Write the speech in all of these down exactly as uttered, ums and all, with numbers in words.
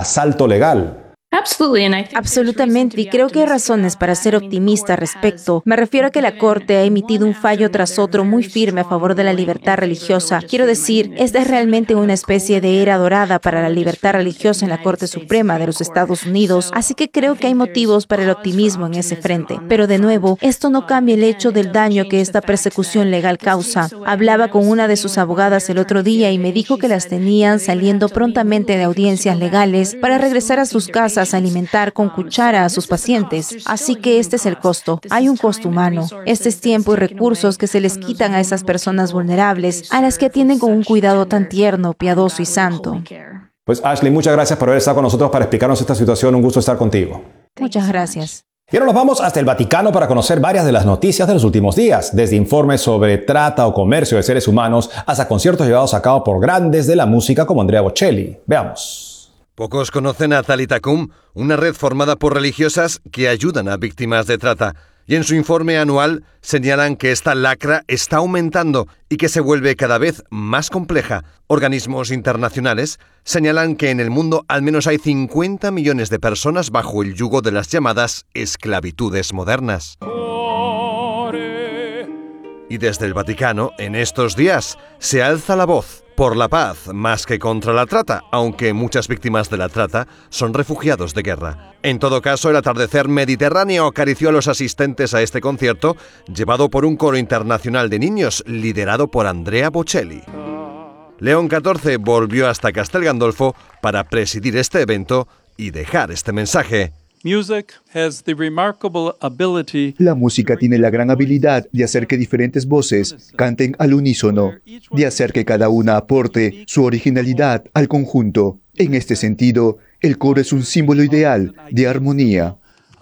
asalto legal. Absolutamente, y creo que hay razones para ser optimista al respecto. Me refiero a que la Corte ha emitido un fallo tras otro muy firme a favor de la libertad religiosa. Quiero decir, esta es realmente una especie de era dorada para la libertad religiosa en la Corte Suprema de los Estados Unidos, así que creo que hay motivos para el optimismo en ese frente. Pero de nuevo, esto no cambia el hecho del daño que esta persecución legal causa. Hablaba con una de sus abogadas el otro día y me dijo que las tenían saliendo prontamente de audiencias legales para regresar a sus casas a alimentar con cuchara a sus pacientes. Así que este es el costo. Hay un costo humano. Este es tiempo y recursos que se les quitan a esas personas vulnerables, a las que atienden con un cuidado tan tierno, piadoso y santo. Pues Ashley, muchas gracias por haber estado con nosotros para explicarnos esta situación. Un gusto estar contigo. Muchas gracias. Y ahora nos vamos hasta el Vaticano para conocer varias de las noticias de los últimos días, desde informes sobre trata o comercio de seres humanos hasta conciertos llevados a cabo por grandes de la música como Andrea Bocelli. Veamos. Pocos conocen a Talitha Kum, una red formada por religiosas que ayudan a víctimas de trata. Y en su informe anual señalan que esta lacra está aumentando y que se vuelve cada vez más compleja. Organismos internacionales señalan que en el mundo al menos hay cincuenta millones de personas bajo el yugo de las llamadas esclavitudes modernas. Y desde el Vaticano, en estos días, se alza la voz por la paz más que contra la trata, aunque muchas víctimas de la trata son refugiados de guerra. En todo caso, el atardecer mediterráneo acarició a los asistentes a este concierto, llevado por un coro internacional de niños liderado por Andrea Bocelli. León catorce volvió hasta Castel Gandolfo para presidir este evento y dejar este mensaje. La música tiene la gran habilidad de hacer que diferentes voces canten al unísono, de hacer que cada una aporte su originalidad al conjunto. En este sentido, el coro es un símbolo ideal de armonía.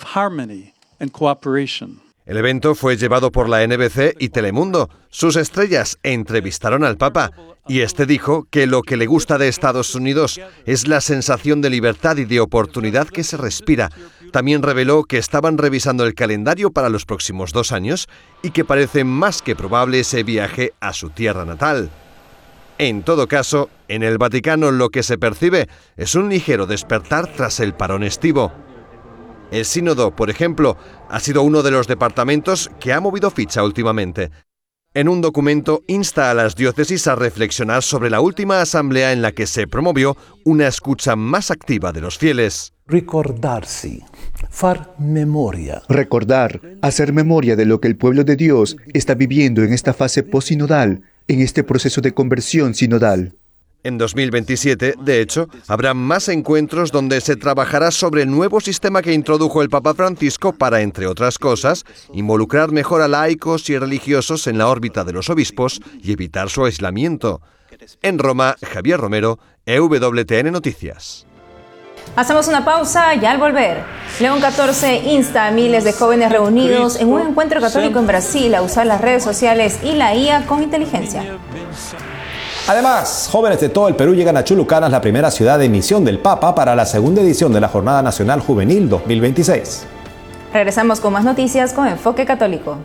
El evento fue llevado por la N B C y Telemundo. Sus estrellas entrevistaron al Papa y este dijo que lo que le gusta de Estados Unidos es la sensación de libertad y de oportunidad que se respira. También reveló que estaban revisando el calendario para los próximos dos años y que parece más que probable ese viaje a su tierra natal. En todo caso, en el Vaticano lo que se percibe es un ligero despertar tras el parón estivo. El sínodo, por ejemplo, ha sido uno de los departamentos que ha movido ficha últimamente. En un documento insta a las diócesis a reflexionar sobre la última asamblea en la que se promovió una escucha más activa de los fieles. Ricordarsi, far memoria. Recordar, hacer memoria de lo que el pueblo de Dios está viviendo en esta fase posinodal, en este proceso de conversión sinodal. En dos mil veintisiete, de hecho, habrá más encuentros donde se trabajará sobre el nuevo sistema que introdujo el Papa Francisco para, entre otras cosas, involucrar mejor a laicos y religiosos en la órbita de los obispos y evitar su aislamiento. En Roma, Javier Romero, E W T N Noticias. Hacemos una pausa y al volver, León catorce insta a miles de jóvenes reunidos en un encuentro católico en Brasil a usar las redes sociales y la I A con inteligencia. Además, jóvenes de todo el Perú llegan a Chulucanas, la primera ciudad de misión del Papa, para la segunda edición de la Jornada Nacional Juvenil dos mil veintiséis. Regresamos con más noticias con Enfoque Católico.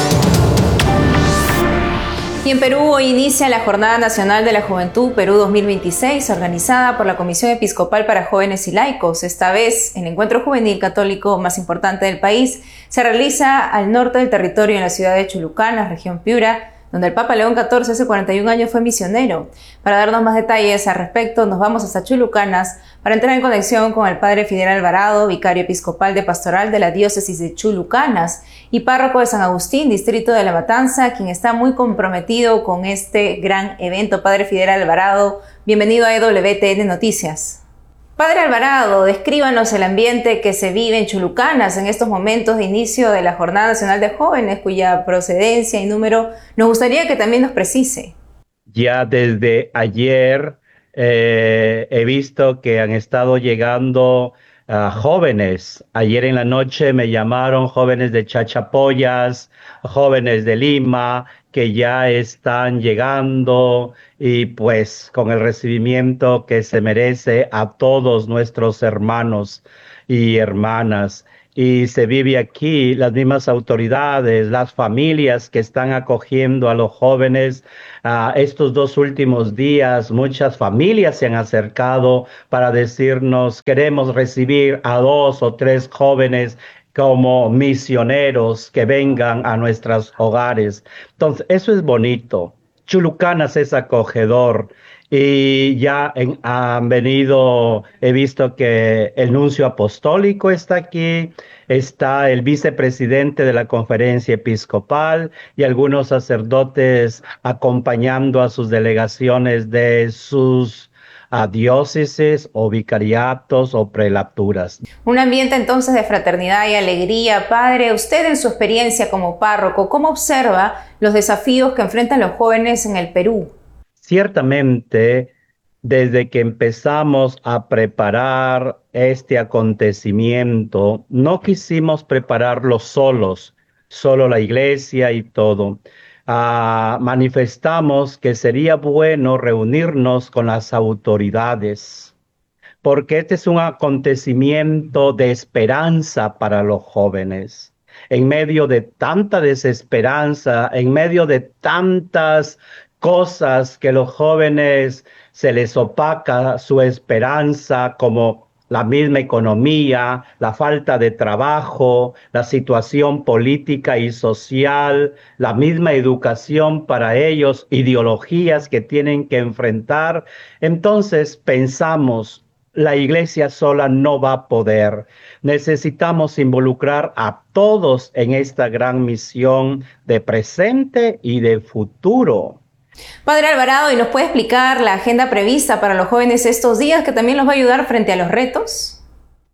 Y en Perú hoy inicia la Jornada Nacional de la Juventud Perú dos mil veintiséis, organizada por la Comisión Episcopal para Jóvenes y Laicos. Esta vez, el encuentro juvenil católico más importante del país se realiza al norte del territorio, en la ciudad de Chulucanas, región Piura, donde el Papa León catorce hace cuarenta y un años fue misionero. Para darnos más detalles al respecto, nos vamos hasta Chulucanas para entrar en conexión con el Padre Fidel Alvarado, vicario episcopal de pastoral de la diócesis de Chulucanas y párroco de San Agustín, distrito de La Matanza, quien está muy comprometido con este gran evento. Padre Fidel Alvarado, bienvenido a E W T N Noticias. Padre Alvarado, descríbanos el ambiente que se vive en Chulucanas en estos momentos de inicio de la Jornada Nacional de Jóvenes, cuya procedencia y número nos gustaría que también nos precise. Ya desde ayer eh, he visto que han estado llegando uh, jóvenes. Ayer en la noche me llamaron jóvenes de Chachapoyas, jóvenes de Lima, que ya están llegando y pues con el recibimiento que se merece a todos nuestros hermanos y hermanas. y se vive aquí, las mismas autoridades, las familias que están acogiendo a los jóvenes. Uh, estos dos últimos días, muchas familias se han acercado para decirnos, queremos recibir a dos o tres jóvenes como misioneros que vengan a nuestros hogares. Entonces, eso es bonito. Chulucanas es acogedor. Y ya en, han venido, he visto que el nuncio apostólico está aquí, está el vicepresidente de la conferencia episcopal y algunos sacerdotes acompañando a sus delegaciones de sus a diócesis o vicariatos o prelaturas. Un ambiente entonces de fraternidad y alegría. Padre, usted en su experiencia como párroco, ¿cómo observa los desafíos que enfrentan los jóvenes en el Perú? Ciertamente, desde que empezamos a preparar este acontecimiento, no quisimos prepararlo solos, solo la iglesia y todo. Uh, manifestamos que sería bueno reunirnos con las autoridades, porque este es un acontecimiento de esperanza para los jóvenes. En medio de tanta desesperanza, en medio de tantas cosas que los jóvenes se les opaca su esperanza, como la misma economía, la falta de trabajo, la situación política y social, la misma educación para ellos, ideologías que tienen que enfrentar. Entonces pensamos, la iglesia sola no va a poder. Necesitamos involucrar a todos en esta gran misión de presente y de futuro. Padre Alvarado, ¿y nos puede explicar la agenda prevista para los jóvenes estos días que también los va a ayudar frente a los retos?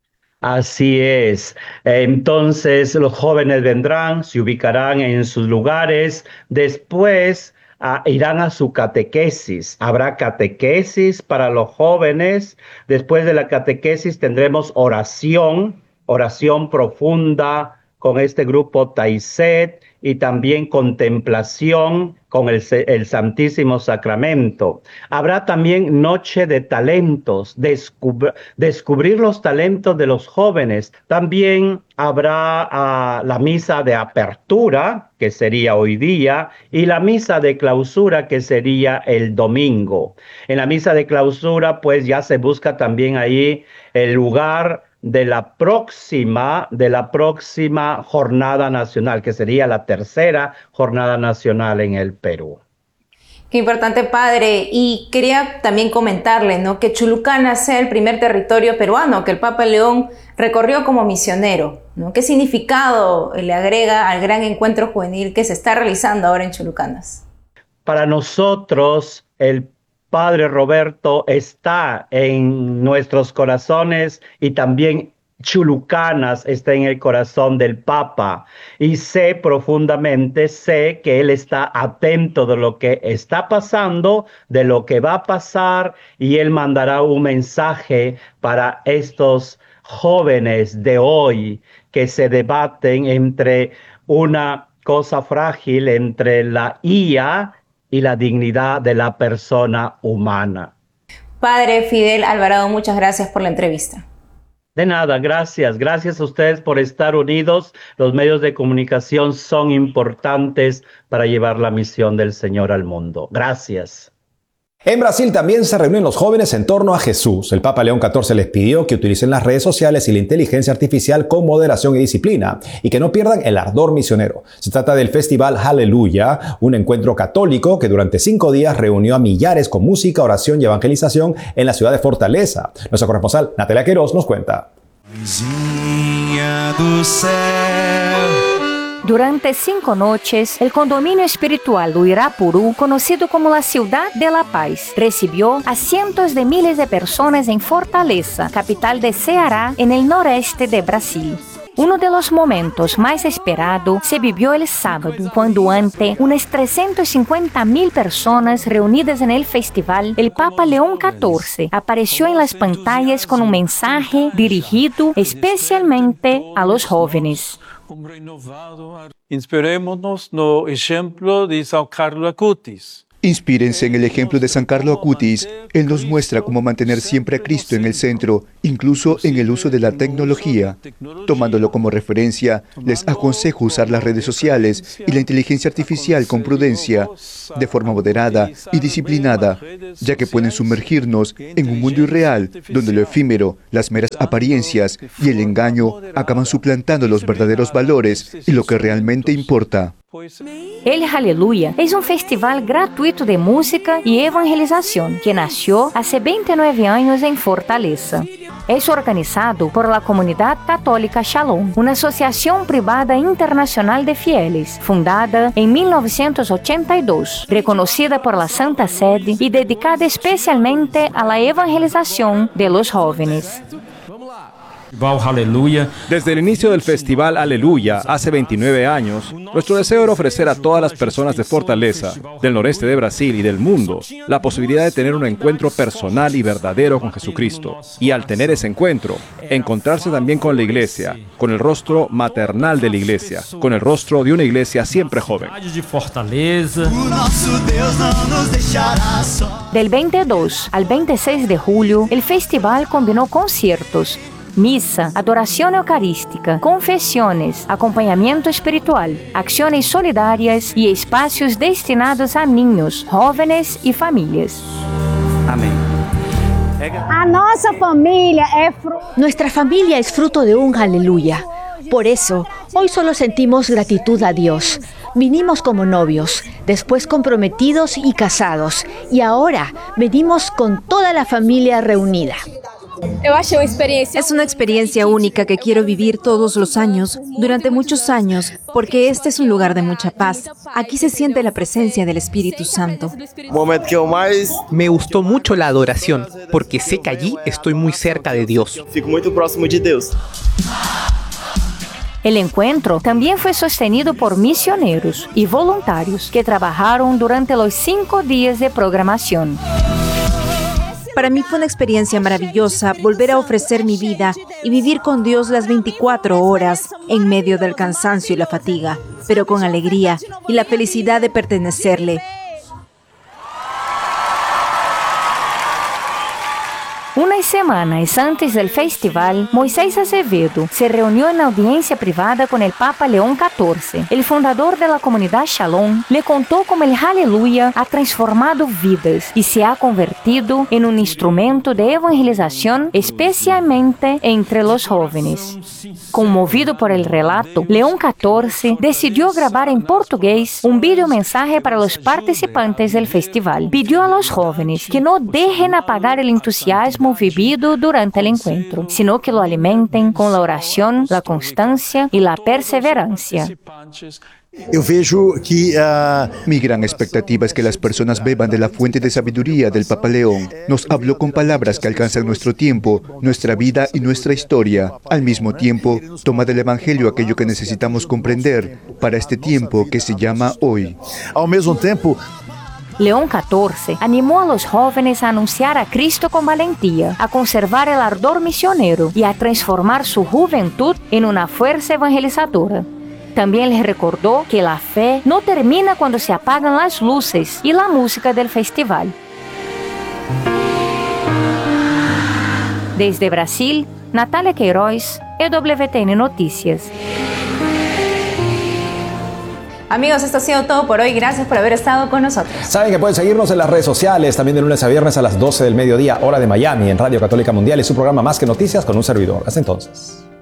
Así es. Entonces los jóvenes vendrán, se ubicarán en sus lugares, después uh, irán a su catequesis. Habrá catequesis para los jóvenes. Después de la catequesis tendremos oración, oración profunda con este grupo Taiset, y también contemplación con el, el Santísimo Sacramento. Habrá también noche de talentos, descubr descubrir los talentos de los jóvenes. También habrá uh, la misa de apertura, que sería hoy día, y la misa de clausura, que sería el domingo. En la misa de clausura, pues ya se busca también ahí el lugar de la próxima, de la próxima jornada nacional, que sería la tercera jornada nacional en el Perú. Qué importante, padre. Y quería también comentarle, ¿no?, que Chulucana sea el primer territorio peruano que el Papa León recorrió como misionero, ¿no? ¿Qué significado le agrega al gran encuentro juvenil que se está realizando ahora en Chulucanas? Para nosotros, el Padre Roberto está en nuestros corazones y también Chulucanas está en el corazón del Papa. Y sé profundamente, sé que él está atento de lo que está pasando, de lo que va a pasar, y él mandará un mensaje para estos jóvenes de hoy que se debaten entre una cosa frágil, entre la I A y la dignidad de la persona humana. Padre Fidel Alvarado, muchas gracias por la entrevista. De nada, gracias. Gracias a ustedes por estar unidos. Los medios de comunicación son importantes para llevar la misión del Señor al mundo. Gracias. En Brasil también se reúnen los jóvenes en torno a Jesús. El Papa León catorce les pidió que utilicen las redes sociales y la inteligencia artificial con moderación y disciplina y que no pierdan el ardor misionero. Se trata del Festival Aleluya, un encuentro católico que durante cinco días reunió a millares con música, oración y evangelización en la ciudad de Fortaleza. Nuestra corresponsal Natalia Queiroz nos cuenta. Durante cinco noches, el condominio espiritual do Irapuru, conocido como la Ciudad de la Paz, recibió a cientos de miles de personas en Fortaleza, capital de Ceará, en el noreste de Brasil. Uno de los momentos más esperados se vivió el sábado, cuando ante unas trescientas cincuenta mil personas reunidas en el festival, el Papa León catorce apareció en las pantallas con un mensaje dirigido especialmente a los jóvenes. Inspirémonos no exemplo de São Carlos Acutis. Inspírense en el ejemplo de San Carlo Acutis. Él nos muestra cómo mantener siempre a Cristo en el centro, incluso en el uso de la tecnología. Tomándolo como referencia, les aconsejo usar las redes sociales y la inteligencia artificial con prudencia, de forma moderada y disciplinada, ya que pueden sumergirnos en un mundo irreal, donde lo efímero, las meras apariencias y el engaño acaban suplantando los verdaderos valores y lo que realmente importa. El Aleluya es un festival gratuito de música y evangelización que nació hace veintinueve años en Fortaleza. Es organizado por la Comunidad Católica Shalom, una asociación privada internacional de fieles, fundada en mil novecientos ochenta y dos, reconocida por la Santa Sede y dedicada especialmente a la evangelización de los jóvenes. Desde el inicio del Festival Aleluya, hace veintinueve años, nuestro deseo era ofrecer a todas las personas de Fortaleza, del noreste de Brasil y del mundo, la posibilidad de tener un encuentro personal y verdadero con Jesucristo. Y al tener ese encuentro, encontrarse también con la iglesia, con el rostro maternal de la iglesia, con el rostro de una iglesia siempre joven. Del veintidós al veintiséis de julio, el festival combinó conciertos, misa, adoración eucarística, confesiones, acompañamiento espiritual, acciones solidarias y espacios destinados a niños, jóvenes y familias. Amén. A nuestra familia es fruto. Nuestra familia es fruto de un aleluya. Por eso, hoy solo sentimos gratitud a Dios. Vinimos como novios, después comprometidos y casados, y ahora venimos con toda la familia reunida. Es una experiencia única que quiero vivir todos los años, durante muchos años, porque este es un lugar de mucha paz. Aquí se siente la presencia del Espíritu Santo. Me gustó mucho la adoración, porque sé que allí estoy muy cerca de Dios. El encuentro también fue sostenido por misioneros y voluntarios que trabajaron durante los cinco días de programación. Para mí fue una experiencia maravillosa volver a ofrecer mi vida y vivir con Dios las veinticuatro horas en medio del cansancio y la fatiga, pero con alegría y la felicidad de pertenecerle. Unas semanas antes del festival, Moisés Azevedo se reunió en audiencia privada con el Papa León catorce. El fundador de la comunidad Shalom le contó cómo el Aleluya ha transformado vidas y se ha convertido en un instrumento de evangelización, especialmente entre los jóvenes. Conmovido por el relato, León catorce decidió grabar en portugués un videomensaje para los participantes del festival. Pidió a los jóvenes que no dejen apagar el entusiasmo vivido durante el encuentro, sino que lo alimenten con la oración, la constancia y la perseverancia. Yo veo que uh... mi gran expectativa es que las personas beban de la fuente de sabiduría del Papa León. Nos habló con palabras que alcanzan nuestro tiempo, nuestra vida y nuestra historia. Al mismo tiempo, toma del Evangelio aquello que necesitamos comprender para este tiempo que se llama hoy. Al mismo tiempo, León catorce animó a los jóvenes a anunciar a Cristo con valentía, a conservar el ardor misionero y a transformar su juventud en una fuerza evangelizadora. También les recordó que la fe no termina cuando se apagan las luces y la música del festival. Desde Brasil, Natália Queiroz, E W T N Noticias. Amigos, esto ha sido todo por hoy. Gracias por haber estado con nosotros. Saben que pueden seguirnos en las redes sociales, también de lunes a viernes a las doce del mediodía, hora de Miami, en Radio Católica Mundial y su programa Más que Noticias con un servidor. Hasta entonces.